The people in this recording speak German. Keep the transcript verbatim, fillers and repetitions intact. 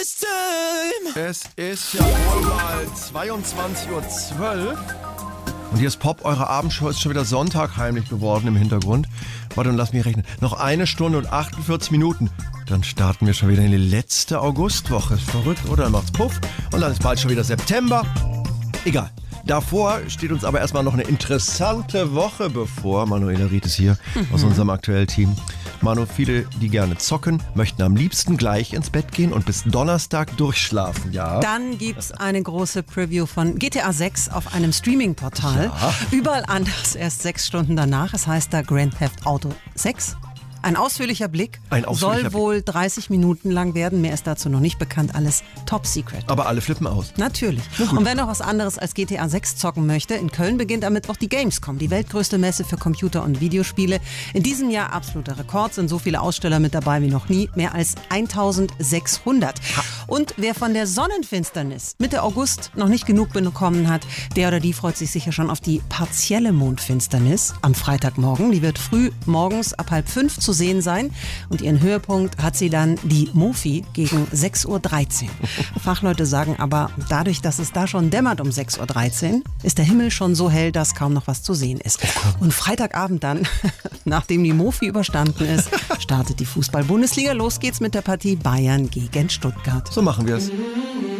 this time. Es ist ja wohl mal zweiundzwanzig Uhr zwölf. Und hier ist Pop, eure Abendshow ist schon wieder Sonntag heimlich geworden im Hintergrund. Warte, und lass mich rechnen. Noch eine Stunde und achtundvierzig Minuten. Dann starten wir schon wieder in die letzte Augustwoche. Ist verrückt, oder? Dann macht's Puff. Und dann ist bald schon wieder September. Egal. Davor steht uns aber erstmal noch eine interessante Woche bevor. Manuela Ried ist hier mhm. aus unserem aktuellen Team. Manu, viele, die gerne zocken, möchten am liebsten gleich ins Bett gehen und bis Donnerstag durchschlafen, ja? Dann gibt's eine große Preview von G T A sechs auf einem Streaming-Portal. Ja. Überall anders erst sechs Stunden danach. Es heißt da Grand Theft Auto sechs. Ein ausführlicher Blick. Ein ausführlicher soll wohl dreißig Minuten lang werden. Mehr ist dazu noch nicht bekannt. Alles top secret. Aber alle flippen aus. Natürlich. Und wer noch was anderes als G T A sechs zocken möchte, in Köln beginnt am Mittwoch die Gamescom, die weltgrößte Messe für Computer- und Videospiele. In diesem Jahr absoluter Rekord, sind so viele Aussteller mit dabei wie noch nie. Mehr als eintausendsechshundert. Und wer von der Sonnenfinsternis Mitte August noch nicht genug bekommen hat, der oder die freut sich sicher schon auf die partielle Mondfinsternis am Freitagmorgen. Die wird früh morgens ab halb fünf zu sehen sein. Und ihren Höhepunkt hat sie dann die Mofi gegen sechs Uhr dreizehn. Fachleute sagen aber, dadurch, dass es da schon dämmert um sechs Uhr dreizehn, ist der Himmel schon so hell, dass kaum noch was zu sehen ist. Und Freitagabend dann, nachdem die Mofi überstanden ist, startet die Fußball-Bundesliga. Los geht's mit der Partie Bayern gegen Stuttgart. So machen wir es.